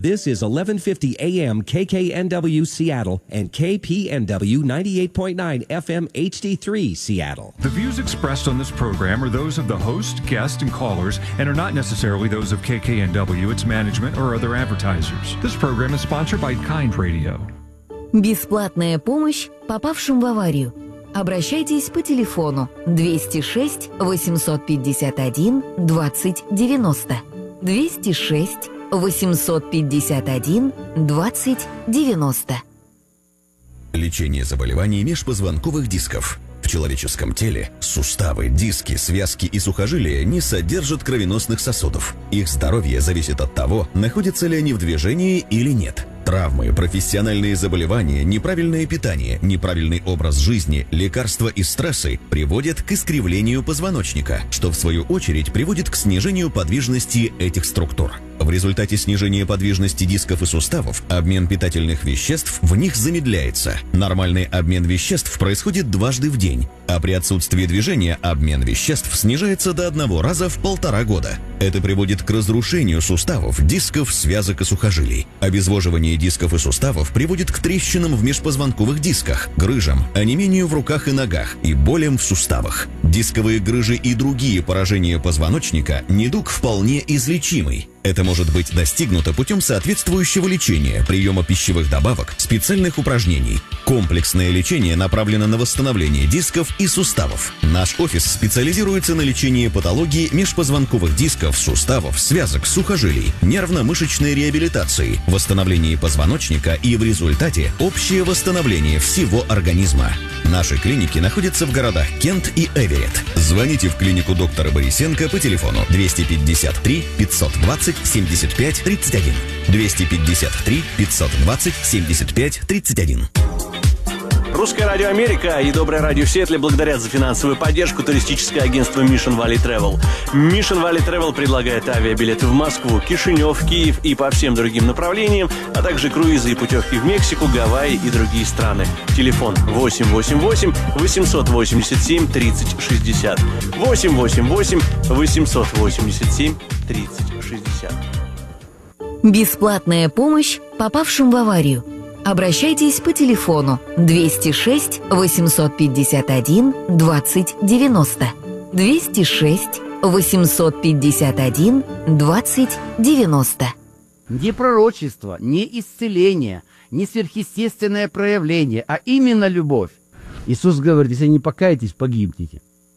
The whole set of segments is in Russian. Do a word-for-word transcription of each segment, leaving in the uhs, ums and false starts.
This is eleven fifty A M K K N W Seattle and K P N W ninety-eight point nine F M H D three Seattle. The views expressed on this program are those of the host, guest, and callers and are not necessarily those of K K N W, its management, or other advertisers. This program is sponsored by Kind Radio. Бесплатная помощь попавшим в аварию. Обращайтесь по телефону двести шесть восемьсот пятьдесят один двадцать девяносто. двести шесть восемьсот пятьдесят один двадцать девяносто. Лечение заболеваний межпозвонковых дисков. В человеческом теле суставы, диски, связки и сухожилия не содержат кровеносных сосудов. Их здоровье зависит от того, находятся ли они в движении или нет. Травмы, профессиональные заболевания, неправильное питание, неправильный образ жизни, лекарства и стрессы приводят к искривлению позвоночника, что в свою очередь приводит к снижению подвижности этих структур. В результате снижения подвижности дисков и суставов обмен питательных веществ в них замедляется. Нормальный обмен веществ происходит дважды в день, а при отсутствии движения обмен веществ снижается до одного раза в полтора года. Это приводит к разрушению суставов, дисков, связок и сухожилий. Обезвоживание дисков и суставов приводит к трещинам в межпозвонковых дисках, грыжам, онемению в руках и ногах и болям в суставах. Дисковые грыжи и другие поражения позвоночника – недуг вполне излечимый. Это может быть достигнуто путем соответствующего лечения, приема пищевых добавок, специальных упражнений. Комплексное лечение направлено на восстановление дисков и суставов. Наш офис специализируется на лечении патологии межпозвонковых дисков, суставов, связок, сухожилий, нервно-мышечной реабилитации, восстановлении позвоночника и в результате общее восстановление всего организма. Наши клиники находятся в городах Кент и Эверетт. Звоните в клинику доктора Борисенко по телефону двести пятьдесят три пятьсот двадцать семьдесят пять тридцать один. двести пятьдесят три пятьсот двадцать семьдесят пять тридцать один. Русское радио Америка и Доброе радио Сиэтле благодарят за финансовую поддержку туристическое агентство Mission Valley Travel. Mission Valley Travel предлагает авиабилеты в Москву, Кишинев, Киев и по всем другим направлениям, а также круизы и путевки в Мексику, Гавайи и другие страны. Телефон восемь восемь восемь восемьсот восемьдесят семь тридцать шестьдесят. восемь восемь восемь восемьсот восемьдесят семь тридцать шестьдесят. Бесплатная помощь попавшим в аварию. Обращайтесь по телефону двести шесть восемьсот пятьдесят один двадцать девяносто. двести шесть восемьсот пятьдесят один двадцать девяносто. Не пророчество, не исцеление, не сверхъестественное проявление, а именно любовь. Иисус говорит, если не покаетесь, погибнете.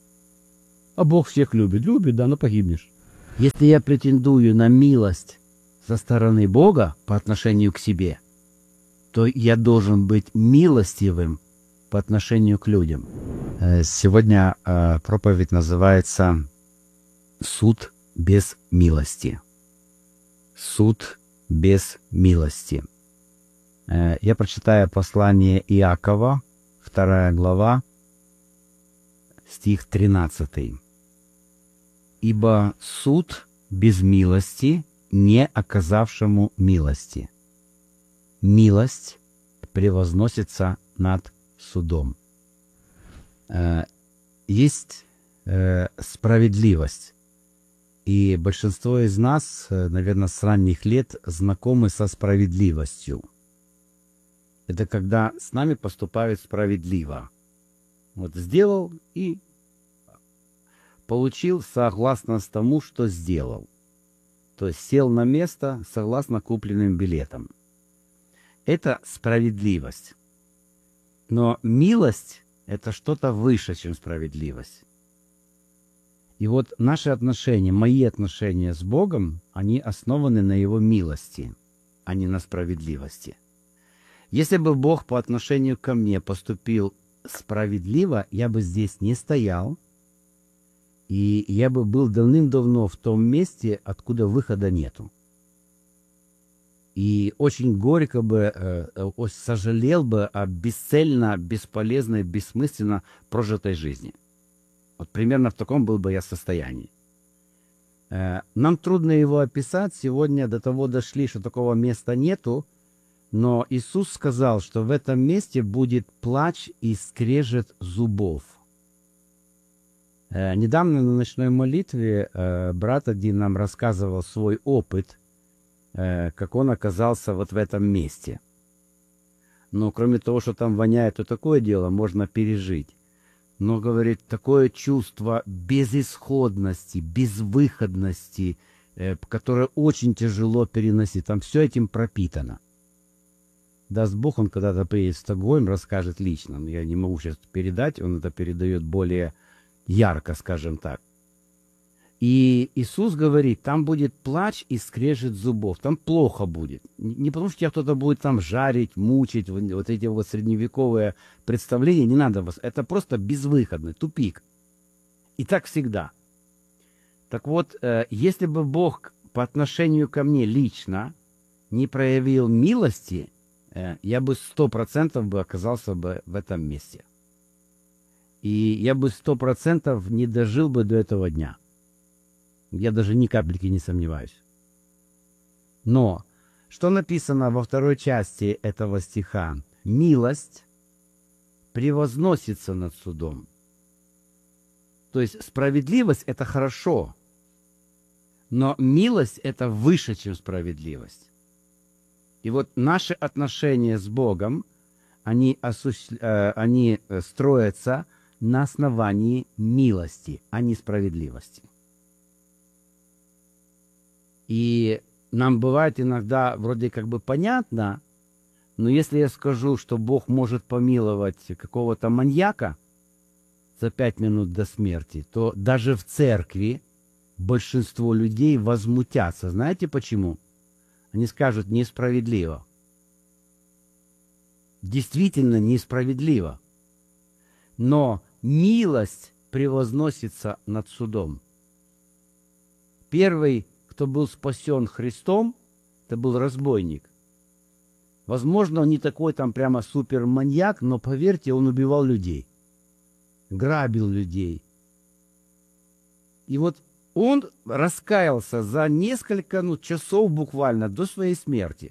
А Бог всех любит. Любит, да, но погибнешь. Если я претендую на милость со стороны Бога по отношению к себе, то я должен быть милостивым по отношению к людям. Сегодня э, проповедь называется «Суд без милости». Суд без милости. Э, я прочитаю послание Иакова, вторая глава, стих тринадцатый. «Ибо суд без милости не оказавшему милости. Милость превозносится над судом». Э, есть э, справедливость. И большинство из нас, э, наверное, с ранних лет знакомы со справедливостью. Это когда с нами поступают справедливо. Вот сделал и получил согласно тому, что сделал. То есть сел на место согласно купленным билетам. Это справедливость. Но милость – это что-то выше, чем справедливость. И вот наши отношения, мои отношения с Богом, они основаны на Его милости, а не на справедливости. Если бы Бог по отношению ко мне поступил справедливо, я бы здесь не стоял, и я бы был давным-давно в том месте, откуда выхода нету. И очень горько бы, э, сожалел бы о бесцельно, бесполезной, бессмысленно прожитой жизни. Вот примерно в таком был бы я состоянии. Э, нам трудно его описать. Сегодня до того дошли, что такого места нету. Но Иисус сказал, что в этом месте будет плач и скрежет зубов. Э, недавно на ночной молитве э, брат один нам рассказывал свой опыт. э, как он оказался вот в этом месте. Но кроме того, что там воняет, то такое дело можно пережить. Но, говорит, такое чувство безысходности, безвыходности, э, которое очень тяжело переносить. Там все этим пропитано. Даст Бог, он когда-то приедет в Стокгольм, расскажет лично. Я не могу сейчас передать, он это передает более ярко, скажем так. И Иисус говорит, там будет плач и скрежет зубов, там плохо будет. Не потому, что тебя кто-то будет там жарить, мучить, вот эти вот средневековые представления, не надо вас. Это просто безвыходный тупик. И так всегда. Так вот, если бы Бог по отношению ко мне лично не проявил милости, я бы сто процентов бы оказался бы в этом месте. И я бы сто процентов не дожил бы до этого дня. Я даже ни капельки не сомневаюсь. Но, что написано во второй части этого стиха? Милость превозносится над судом. То есть справедливость – это хорошо, но милость – это выше, чем справедливость. И вот наши отношения с Богом, они, осуществ... они строятся на основании милости, а не справедливости. И нам бывает иногда вроде как бы понятно, но если я скажу, что Бог может помиловать какого-то маньяка за пять минут до смерти, то даже в церкви большинство людей возмутятся. Знаете почему? Они скажут, несправедливо. Действительно несправедливо. Но милость превозносится над судом. Первый, кто был спасен Христом, это был разбойник. Возможно, он не такой там прямо суперманьяк, но поверьте, он убивал людей, грабил людей. И вот он раскаялся за несколько ну, часов буквально до своей смерти.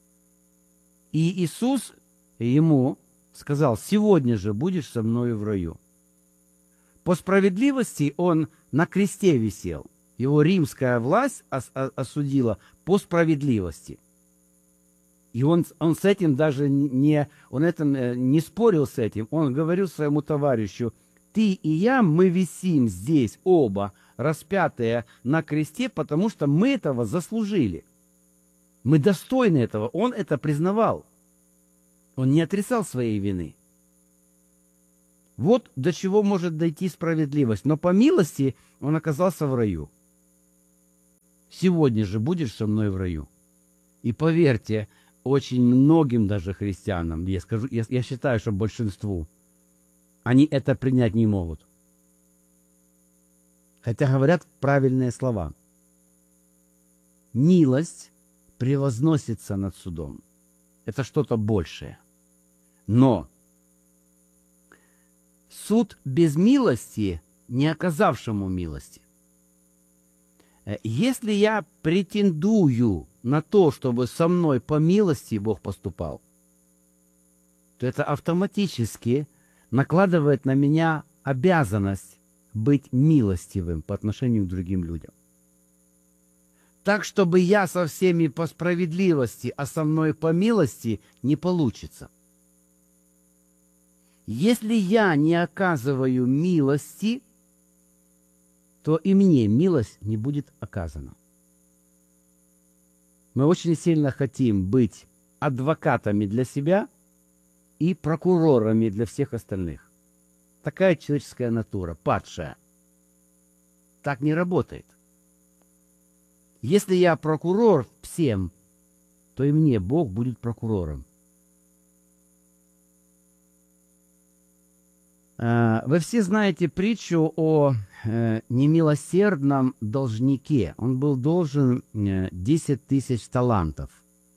И Иисус ему сказал, сегодня же будешь со мною в раю. По справедливости он на кресте висел. Его римская власть ос- осудила по справедливости. И он, он с этим даже не, он этом не спорил с этим. Он говорил своему товарищу, ты и я, мы висим здесь оба, распятые на кресте, потому что мы этого заслужили. Мы достойны этого. Он это признавал. Он не отрицал своей вины. Вот до чего может дойти справедливость. Но по милости он оказался в раю. Сегодня же будешь со мной в раю. И поверьте, очень многим даже христианам, я скажу, я, я считаю, что большинству, они это принять не могут. Хотя говорят правильные слова. Милость превозносится над судом. Это что-то большее. Но суд без милости, не оказавшему милости. Если я претендую на то, чтобы со мной по милости Бог поступал, то это автоматически накладывает на меня обязанность быть милостивым по отношению к другим людям. Так, чтобы я со всеми по справедливости, а со мной по милости, не получится. Если я не оказываю милости, то и мне милость не будет оказана. Мы очень сильно хотим быть адвокатами для себя и прокурорами для всех остальных. Такая человеческая натура, падшая. Так не работает. Если я прокурор всем, то и мне Бог будет прокурором. Вы все знаете притчу о немилосердном должнике. Он был должен десять тысяч талантов.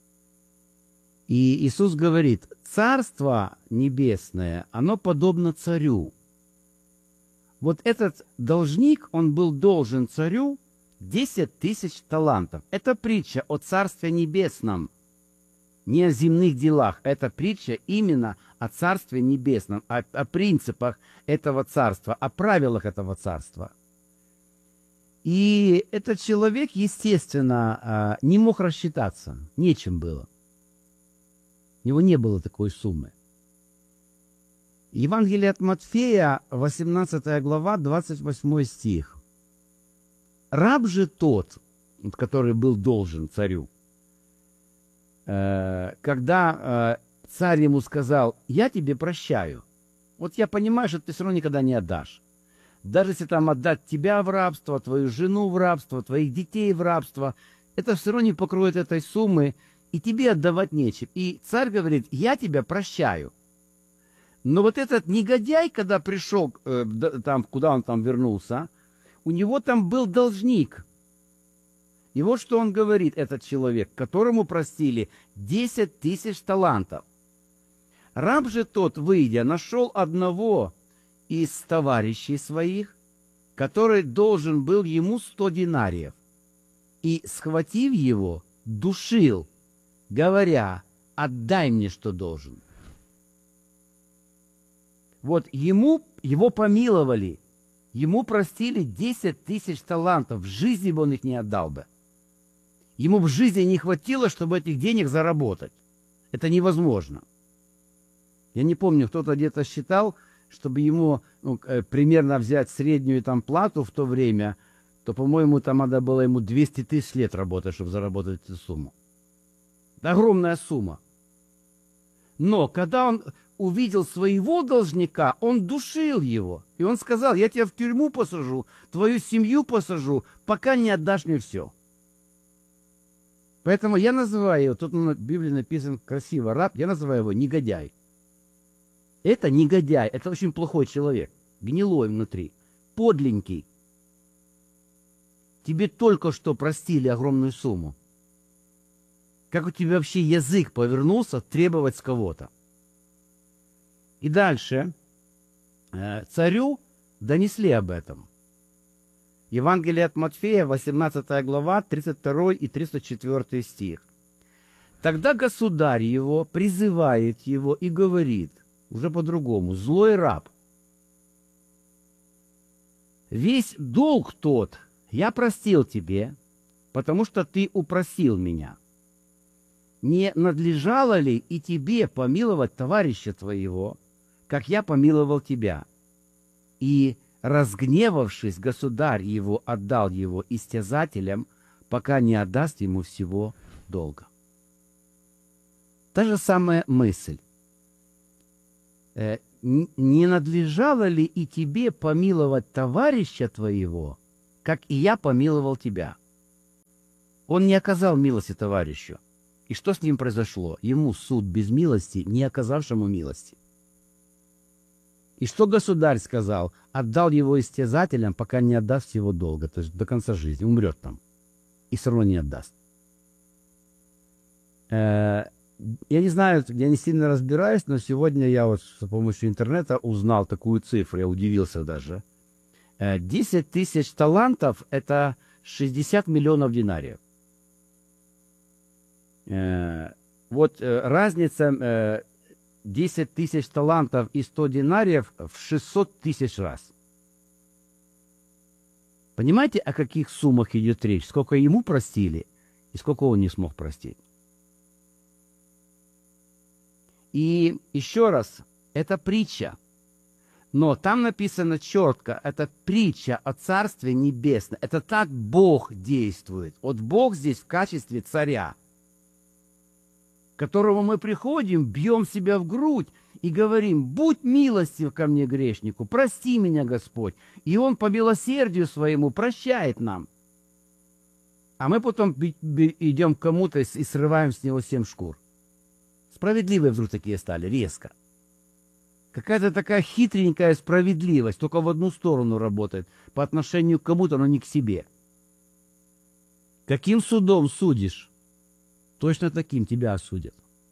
И Иисус говорит, Царство Небесное, оно подобно царю. Вот этот должник, он был должен царю десять тысяч талантов. Это притча о Царстве Небесном, не о земных делах. Это притча именно о Царстве Небесном, о, о принципах этого царства, о правилах этого царства. И этот человек, естественно, не мог рассчитаться. Нечем было. У него не было такой суммы. Евангелие от Матфея, восемнадцатая глава, двадцать восьмой стих. «Раб же тот, который был должен царю, когда царь ему сказал: я тебе прощаю, вот я понимаю, что ты все равно никогда не отдашь. Даже если там отдать тебя в рабство, твою жену в рабство, твоих детей в рабство, это все равно не покроет этой суммы, и тебе отдавать нечем. И царь говорит: я тебя прощаю. Но вот этот негодяй, когда пришел, э, там, куда он там вернулся, у него там был должник. И вот что он говорит, этот человек, которому простили десять тысяч талантов. Раб же тот, выйдя, нашел одного из товарищей своих, который должен был ему сто динариев, и, схватив его, душил, говоря: отдай мне, что должен. Вот ему, его помиловали, ему простили десять тысяч талантов, в жизни бы он их не отдал бы. Ему в жизни не хватило, чтобы этих денег заработать. Это невозможно. Я не помню, кто-то где-то считал, чтобы ему ну, примерно взять среднюю там плату в то время, то, по-моему, там надо было ему двести тысяч лет работать, чтобы заработать эту сумму. Это огромная сумма. Но когда он увидел своего должника, он душил его. И он сказал: я тебя в тюрьму посажу, твою семью посажу, пока не отдашь мне все. Поэтому я называю его, тут в Библии написан красиво раб, я называю его негодяй. Это негодяй, это очень плохой человек, гнилой внутри, подленький. Тебе только что простили огромную сумму. Как у тебя вообще язык повернулся требовать с кого-то? И дальше э, царю донесли об этом. Евангелие от Матфея, восемнадцатая глава, тридцать второй и тридцать четвёртый стих. Тогда государь его призывает его и говорит, уже по-другому: злой раб, весь долг тот я простил тебе, потому что ты упросил меня. Не надлежало ли и тебе помиловать товарища твоего, как я помиловал тебя? И, разгневавшись, государь его отдал его истязателям, пока не отдаст ему всего долга. Та же самая мысль. Не надлежало ли и тебе помиловать товарища твоего, как и я помиловал тебя? Он не оказал милости товарищу. И что с ним произошло? Ему суд без милости, не оказавшему милости. И что государь сказал? Отдал его истязателям, пока не отдаст его долга, то есть до конца жизни, умрет там. И все равно не отдаст. Я не знаю, я не сильно разбираюсь, но сегодня я вот с помощью интернета узнал такую цифру, я удивился даже. десять тысяч талантов – это шестьдесят миллионов динариев. Вот разница десять тысяч талантов и сто динариев в шестьсот тысяч раз. Понимаете, о каких суммах идет речь? Сколько ему простили и сколько он не смог простить. И еще раз, это притча. Но там написано четко, это притча о Царстве Небесном. Это так Бог действует. Вот Бог здесь в качестве царя, к которому мы приходим, бьем себя в грудь и говорим: будь милостив ко мне, грешнику, прости меня, Господь. И Он по милосердию своему прощает нам. А мы потом идем к кому-то и срываем с него семь шкур. Справедливые вдруг такие стали, резко. Какая-то такая хитренькая справедливость, только в одну сторону работает, по отношению к кому-то, но не к себе. Каким судом судишь? Точно таким тебя осудят.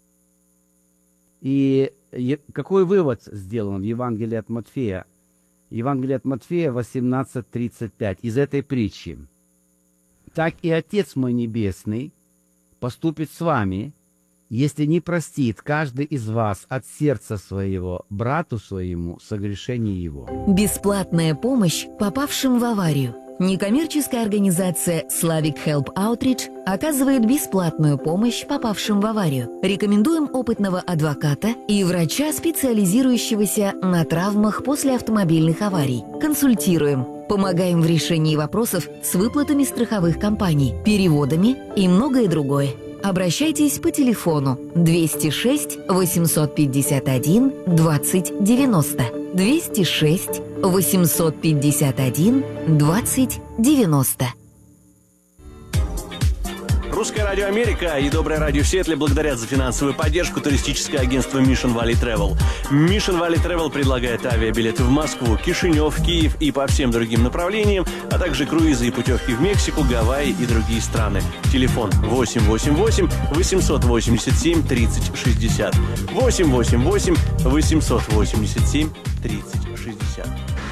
И какой вывод сделан в Евангелии от Матфея? Евангелие от Матфея восемнадцать тридцать пять из этой притчи. «Так и Отец мой Небесный поступит с вами, если не простит каждый из вас от сердца своего брату своему согрешение его». Бесплатная помощь попавшим в аварию. Некоммерческая организация Slavic Help Outreach оказывает бесплатную помощь попавшим в аварию. Рекомендуем опытного адвоката и врача, специализирующегося на травмах после автомобильных аварий. Консультируем. Помогаем в решении вопросов с выплатами страховых компаний, переводами и многое другое. Обращайтесь по телефону двести шесть восемьсот пятьдесят один двадцать девяносто. двести шесть восемьсот пятьдесят один двадцать девяносто. Русское радио Америка и Доброе радио Сиэтле благодарят за финансовую поддержку туристическое агентство Mission Valley Travel. Mission Valley Travel предлагает авиабилеты в Москву, Кишинев, Киев и по всем другим направлениям, а также круизы и путевки в Мексику, Гавайи и другие страны. Телефон восемь восемь восемь восемьсот восемьдесят семь тридцать шестьдесят. восемь восемь восемь восемьсот восемьдесят семь тридцать шестьдесят.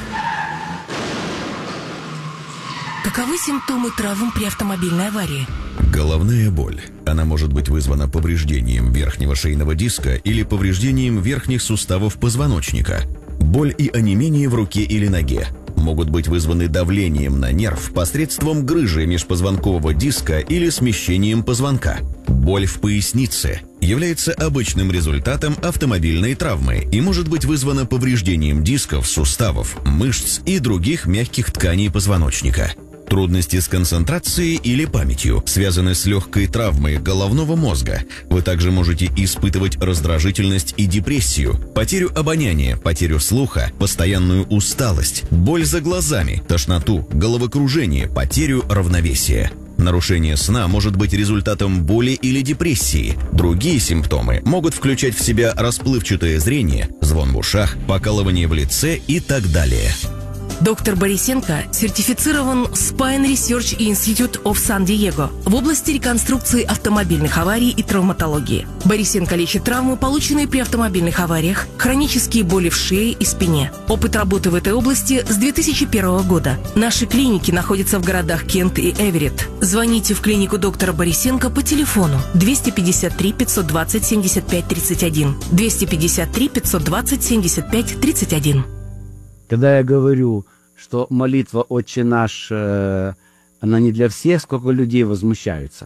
Каковы симптомы травм при автомобильной аварии? Головная боль. Она может быть вызвана повреждением верхнего шейного диска или повреждением верхних суставов позвоночника. Боль и онемение в руке или ноге могут быть вызваны давлением на нерв посредством грыжи межпозвонкового диска или смещением позвонка. Боль в пояснице является обычным результатом автомобильной травмы и может быть вызвана повреждением дисков, суставов, мышц и других мягких тканей позвоночника. Трудности с концентрацией или памятью связаны с легкой травмой головного мозга. Вы также можете испытывать раздражительность и депрессию, потерю обоняния, потерю слуха, постоянную усталость, боль за глазами, тошноту, головокружение, потерю равновесия. Нарушение сна может быть результатом боли или депрессии. Другие симптомы могут включать в себя расплывчатое зрение, звон в ушах, покалывание в лице и так далее. Доктор Борисенко сертифицирован Spine Research Institute of San-Diego в области реконструкции автомобильных аварий и травматологии. Борисенко лечит травмы, полученные при автомобильных авариях, хронические боли в шее и спине. Опыт работы в этой области с две тысячи первого года. Наши клиники находятся в городах Кент и Эверетт. Звоните в клинику доктора Борисенко по телефону двести пятьдесят три пятьсот двадцать семьдесят пять тридцать один. двести пятьдесят три пятьсот двадцать семьдесят пять тридцать один. Когда я говорю, что молитва «Отче наш», э, она не для всех, сколько людей возмущаются.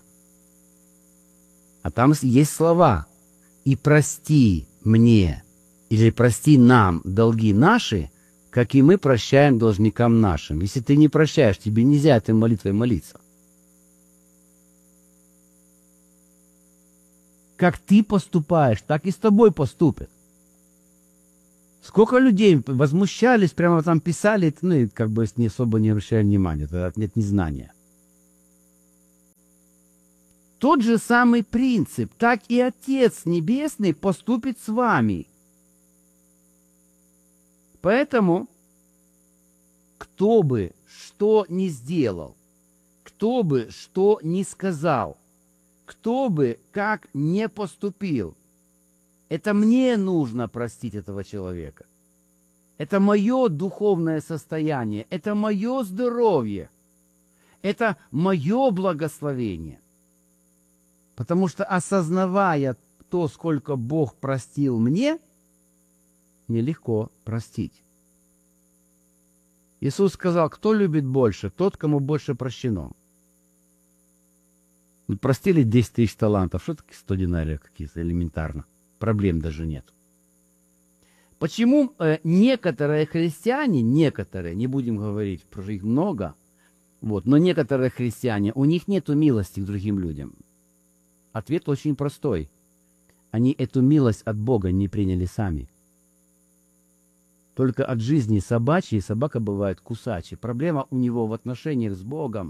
А там есть слова «И прости мне» или «Прости нам долги наши, как и мы прощаем должникам нашим». Если ты не прощаешь, тебе нельзя этой молитвой молиться. Как ты поступаешь, так и с тобой поступят. Сколько людей возмущались, прямо там писали, ну и как бы не особо не обращали внимания, это нет незнания. Тот же самый принцип, так и Отец Небесный поступит с вами. Поэтому, кто бы что ни сделал, кто бы что ни сказал, кто бы как не поступил, это мне нужно простить этого человека. Это мое духовное состояние, это мое здоровье, это мое благословение. Потому что, осознавая то, сколько Бог простил мне, мне легко простить. Иисус сказал, кто любит больше, тот, кому больше прощено. Простили десять тысяч талантов, что такое сто динариев какие-то, элементарно. Проблем даже нет. Почему э, некоторые христиане, некоторые, не будем говорить, про их много, вот, но некоторые христиане, у них нет милости к другим людям? Ответ очень простой. Они эту милость от Бога не приняли сами. Только от жизни собачьей, собака бывает кусачей. Проблема у него в отношениях с Богом.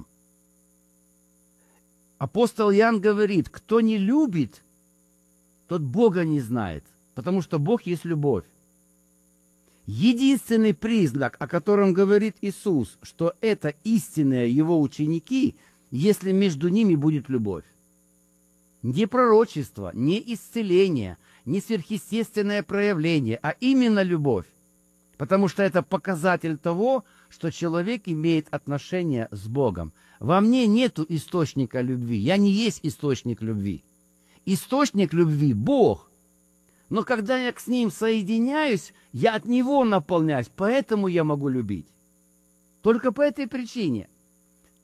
Апостол Иоанн говорит, кто не любит, тот Бога не знает, потому что Бог есть любовь. Единственный признак, о котором говорит Иисус, что это истинные Его ученики, если между ними будет любовь. Не пророчество, не исцеление, не сверхъестественное проявление, а именно любовь. Потому что это показатель того, что человек имеет отношение с Богом. Во мне нету источника любви, я не есть источник любви. Источник любви – Бог. Но когда я с Ним соединяюсь, я от Него наполняюсь, поэтому я могу любить. Только по этой причине.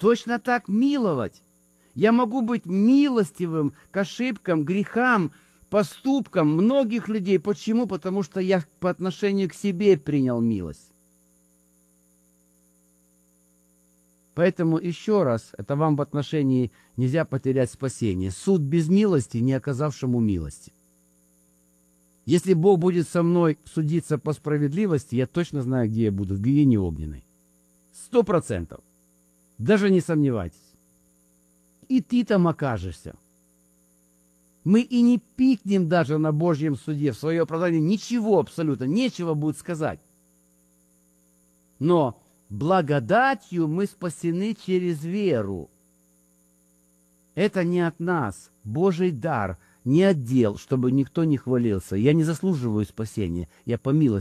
точно так миловать. Я могу быть милостивым к ошибкам, грехам, поступкам многих людей. Почему? Потому что я по отношению к себе принял милость. Поэтому еще раз, это вам в отношении нельзя потерять спасение. Суд без милости, не оказавшему милости. Если Бог будет со мной судиться по справедливости, я точно знаю, где я буду, в гиене огненной. Сто процентов. Даже не сомневайтесь. И ты там окажешься. Мы и не пикнем даже на Божьем суде, в свое оправдание, ничего абсолютно, нечего будет сказать. Но благодатью мы спасены через веру. Это не от нас, Божий дар, не от дел, чтобы никто не хвалился. Я не заслуживаю спасения, я по милости